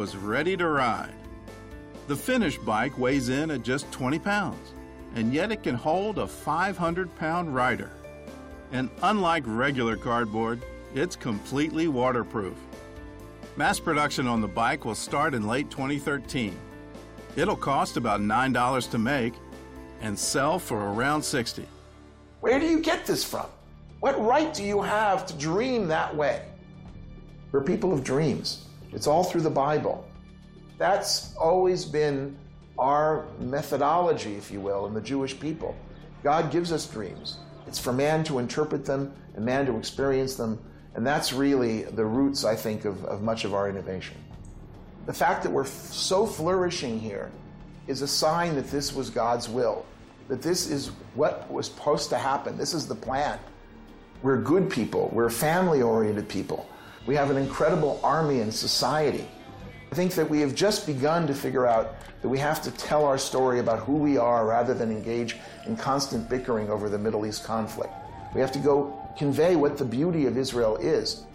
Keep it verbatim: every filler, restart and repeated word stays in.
was ready to ride. The finished bike weighs in at just twenty pounds, and yet it can hold a five hundred pound rider. And unlike regular cardboard, it's completely waterproof. Mass production on the bike will start in late twenty thirteen. It'll cost about nine dollars to make and sell for around sixty dollars. Where do you get this from? What right do you have to dream that way? We're people of dreams. It's all through the Bible. That's always been our methodology, if you will, in the Jewish people. God gives us dreams. It's for man to interpret them and man to experience them, and that's really the roots, I think, of, of much of our innovation. The fact that we're f- so flourishing here is a sign that this was God's will, that this is what was supposed to happen. This is the plan. We're good people. We're family-oriented people. We have an incredible army and society. I think that we have just begun to figure out that we have to tell our story about who we are rather than engage in constant bickering over the Middle East conflict. We have to go convey what the beauty of Israel is.